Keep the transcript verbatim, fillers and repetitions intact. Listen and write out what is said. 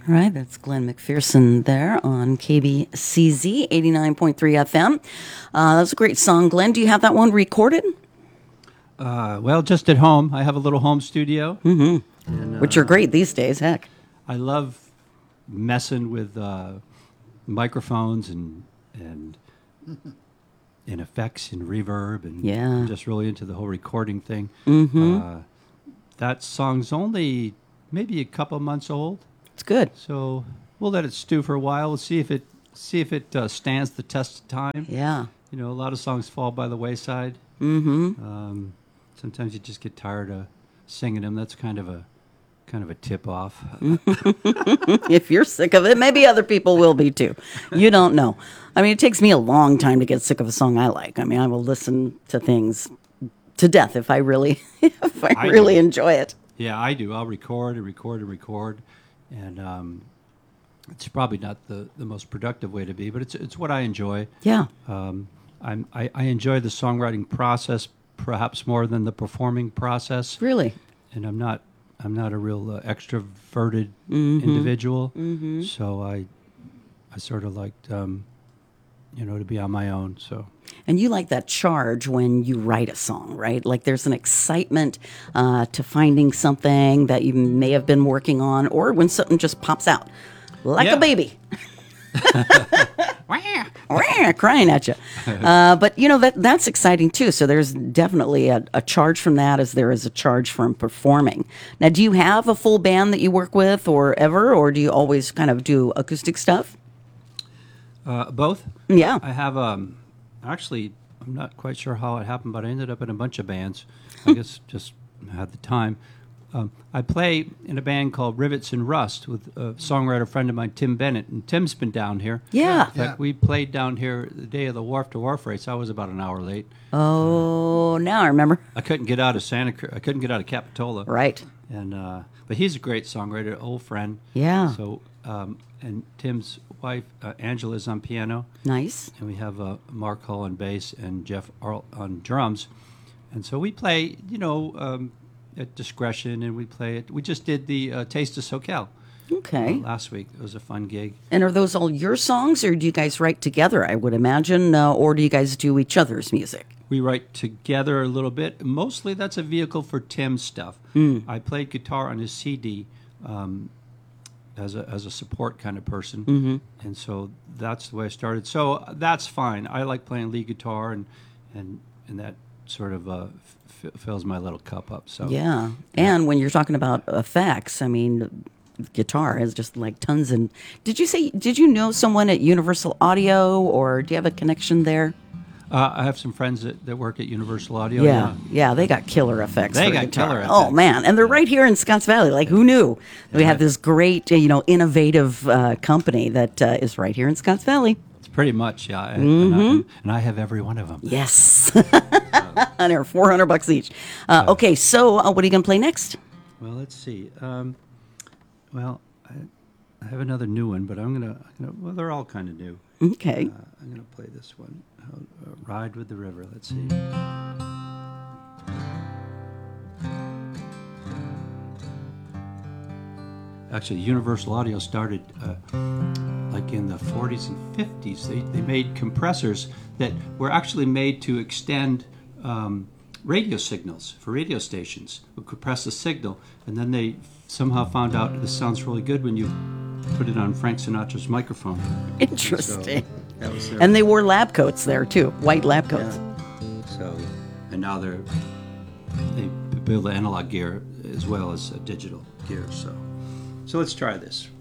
All right, that's Glenn McPherson there on K B C Z eighty-nine point three F M. Uh, that's a great song, Glenn. Do you have that one recorded? Uh, well, just at home. I have a little home studio. Mm-hmm. And, uh, Which are great these days, heck. I love messing with uh, microphones and and and effects and reverb, and Yeah. I'm just really into the whole recording thing. Mm-hmm. Uh, that song's only maybe a couple months old. It's good. So we'll let it stew for a while. We'll see if it see if it uh, stands the test of time. Yeah. You know, a lot of songs fall by the wayside. Mm-hmm. Um, sometimes you just get tired of singing them. That's kind of a kind of a tip off. If you're sick of it, maybe other people will be too. You don't know. I mean, it takes me a long time to get sick of a song I like. I mean, I will listen to things to death if I really if I, I really do. enjoy it. Yeah, I do. I'll record and record and record, and um, it's probably not the, the most productive way to be, but it's it's what I enjoy. Yeah. Um, I'm, I, I enjoy the songwriting process perhaps more than the performing process. Really? And I'm not I'm not a real uh, extroverted Mm-hmm. individual, Mm-hmm. so I I sort of liked um, you know to be on my own. So. And you like that charge when you write a song, right? Like there's an excitement uh, to finding something that you may have been working on, or when something just pops out, like Yeah. a baby. Wah, crying at you. Uh, but, you know, that that's exciting, too. So there's definitely a, a charge from that as there is a charge from performing. Now, do you have a full band that you work with or ever, or do you always kind of do acoustic stuff? Uh, both. Yeah. I have um, actually. I'm not quite sure how it happened, but I ended up in a bunch of bands. I guess just had the time. Um, I play in a band called Rivets and Rust with a songwriter friend of mine, Tim Bennett, and Tim's been down here. Yeah. In fact, we played down here the day of the Wharf to Wharf race. I was about an hour late. Oh, now I remember. I couldn't get out of Santa. Cru- I couldn't get out of Capitola. Right. And uh, but he's a great songwriter, old friend. Yeah. So um, and Tim's wife uh, Angela is on piano. Nice. And we have uh, Mark Hull on bass and Jeff Arl on drums. And so we play, you know, um, at discretion, and we play it. We just did the uh, Taste of SoCal Okay. uh, last week. It was a fun gig. And are those all your songs, or do you guys write together, I would imagine, uh, or do you guys do each other's music? We write together a little bit. Mostly that's a vehicle for Tim's stuff. Mm. I played guitar on his C D um, as a as a support kind of person, Mm-hmm. and so that's the way I started. So that's fine. I like playing lead guitar, and and and that sort of uh, f- fills my little cup up. So Yeah. And when you're talking about effects, I mean, guitar has just like tons. And did you say, did you know someone at Universal Audio, or do you have a connection there? Uh, I have some friends that, that work at Universal Audio. Yeah, yeah, they got killer effects. They for got guitar. killer Oh effects. man, and they're right here in Scotts Valley. Like, who knew? We have this great, uh, you know, innovative uh, company that uh, is right here in Scotts Valley. It's pretty much, yeah. And, Mm-hmm. and, I, and I have every one of them. Yes, and they're four hundred bucks each. Uh, okay, so uh, what are you gonna play next? Well, let's see. Um, well, I, I have another new one, but I'm gonna, I'm gonna. Well, they're all kind of new. Okay. Uh, I'm gonna play this one. Uh, Ride with the River. Let's see. Actually, Universal Audio started uh, like in the forties and fifties. They, they made compressors that were actually made to extend um, radio signals for radio stations. We could compress the signal, and then they somehow found out this sounds really good when you put it on Frank Sinatra's microphone. Interesting. So that was their, And they wore lab coats there too, white lab coats. so, and now they're they build analog gear as well as uh, digital gear. So, so let's try this.